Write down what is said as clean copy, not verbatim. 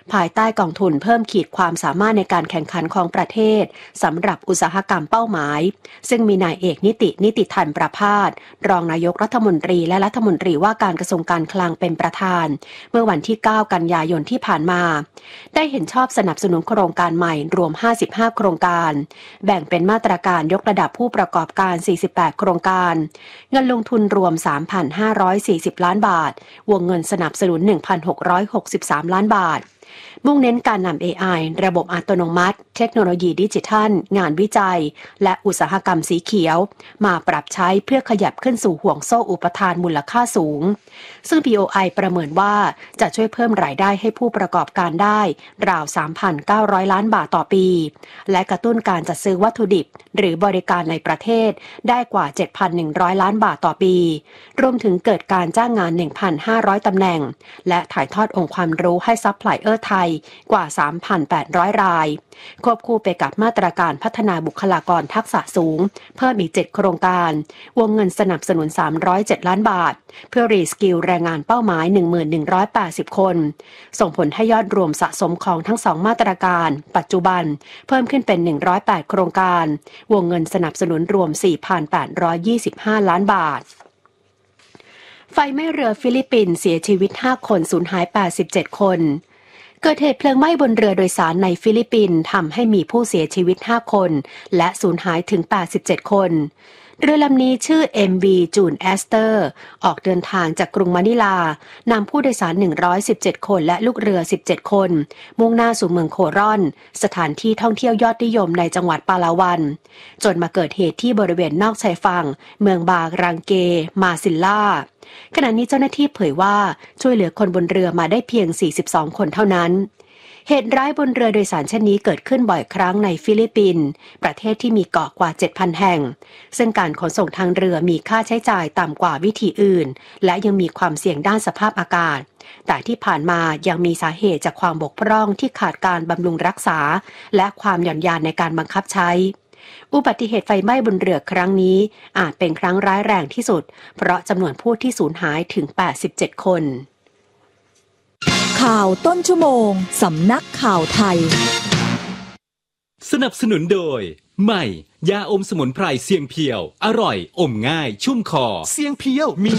ภายใต้กองทุนเพิ่มขีดความสามารถในการแข่งขันของประเทศสำหรับอุตสาหกรรมเป้าหมายซึ่งมีนายเอกนิติธันประภาสรองนายกรัฐมนตรีและรัฐมนตรีว่าการกระทรวงการคลังเป็นประธานเมื่อวันที่9กันยายนที่ผ่านมาได้เห็นชอบสนับสนุนโครงการใหม่รวม55โครงการแบ่งเป็นมาตรการยกระดับผู้ประกอบการ48โครงการเงินลงทุนรวม 3,540 ล้านบาทวงเงินสนับสนุน 1,663 ล้านบาทมุ่งเน้นการนำ AI ระบบอัตโนมัติเทคโนโลยีดิจิทัลงานวิจัยและอุตสาหกรรมสีเขียวมาปรับใช้เพื่อขยับขึ้นสู่ห่วงโซ่อุปทานมูลค่าสูงซึ่ง BOI ประเมินว่าจะช่วยเพิ่มรายได้ให้ผู้ประกอบการได้ราว 3,900 ล้านบาทต่อปีและกระตุ้นการจัดซื้อวัตถุดิบหรือบริการในประเทศได้กว่า 7,100 ล้านบาทต่อปีรวมถึงเกิดการจ้างงาน 1,500 ตำแหน่งและถ่ายทอดองค์ความรู้ให้ซัพพลายเออร์ไทยกว่า 3,800 รายควบคู่ไปกับมาตรการพัฒนาบุคลากรทักษะสูงเพิ่มอีก7โครงการวงเงินสนับสนุน307ล้านบาทเพื่อรีสกิลแรงงานเป้าหมาย 1,180 คนส่งผลให้ยอดรวมสะสมของทั้ง2มาตรการปัจจุบันเพิ่มขึ้นเป็น108โครงการวงเงินสนับสนุนรวม 4,825 ล้านบาทไฟไหม้เรือฟิลิปปินส์เสียชีวิต5คนสูญหาย87คนเกิดเหตุเพลิงไหม้บนเรือโดยสารในฟิลิปปินส์ทำให้มีผู้เสียชีวิต5คนและสูญหายถึง87คนเรือลำนี้ชื่อ MV จูนแอสเตอร์ออกเดินทางจากกรุงมะนิลานำผู้โดยสาร117คนและลูกเรือ17คนมุ่งหน้าสู่เมืองโครอนสถานที่ท่องเที่ยวยอดนิยมในจังหวัดปาลาวันจนมาเกิดเหตุที่บริเวณนอกชายฝั่งเมืองบารังเกมาซิลล่าขณะนี้เจ้าหน้าที่เผยว่าช่วยเหลือคนบนเรือมาได้เพียง42คนเท่านั้นเหตุร้ายบนเรือโดยสารเช่นนี้เกิดขึ้นบ่อยครั้งในฟิลิปปินส์ประเทศที่มีเกาะกว่า 7,000 แห่งซึ่งการขนส่งทางเรือมีค่าใช้จ่ายต่ำกว่าวิธีอื่นและยังมีความเสี่ยงด้านสภาพอากาศแต่ที่ผ่านมายังมีสาเหตุจากความบกพร่องที่ขาดการบำรุงรักษาและความหย่อนยานในการบังคับใช้อุบัติเหตุไฟไหม้บนเรือครั้งนี้อาจเป็นครั้งร้ายแรงที่สุดเพราะจำนวนผู้ที่สูญหายถึง87คนข่าวต้นชั่วโมงสำนักข่าวไทยสนับสนุนโดยใหม่ยาอมสมุนไพรเสียงเพียวอร่อยอมง่ายชุ่มคอเสียงเพียวมี